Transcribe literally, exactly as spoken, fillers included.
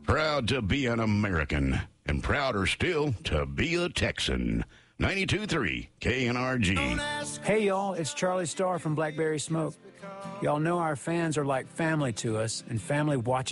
Proud to be an American, and prouder still to be a Texan. ninety-two point three K N R G. Hey, y'all, it's Charlie Starr from Blackberry Smoke. Y'all know our fans are like family to us, and family watches